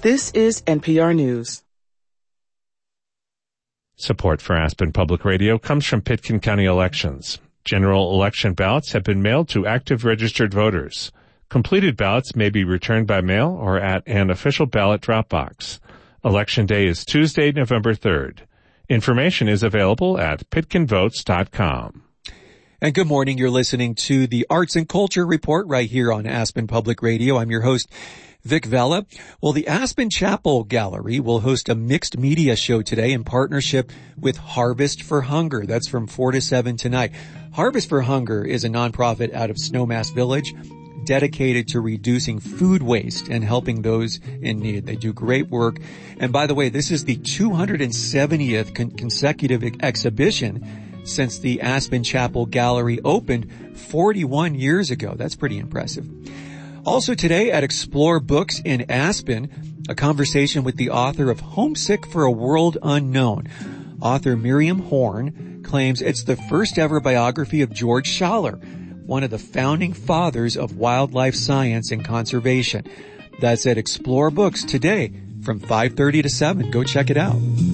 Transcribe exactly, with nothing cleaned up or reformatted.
This is N P R News. Support for Aspen Public Radio comes from Pitkin County Elections. General election ballots have been mailed to active registered voters. Completed ballots may be returned by mail or at an official ballot drop box. Election day is Tuesday, November third. Information is available at pitkin votes dot com. And good morning. You're listening to the Arts and Culture Report right here on Aspen Public Radio. I'm your host, Vic Vela. Well, the Aspen Chapel Gallery will host a mixed media show today in partnership with Harvest for Hunger. That's from four to seven tonight. Harvest for Hunger is a nonprofit out of Snowmass Village dedicated to reducing food waste and helping those in need. They do great work. And by the way, this is the two hundred seventieth con- consecutive ex- exhibition since the Aspen Chapel Gallery opened forty-one years ago. That's pretty impressive. Also today at Explore Books in Aspen, a conversation with the author of Homesick for a World Unknown. Author Miriam Horn claims it's the first ever biography of George Schaller, one of the founding fathers of wildlife science and conservation. That's at Explore Books today from five thirty to seven. Go check it out.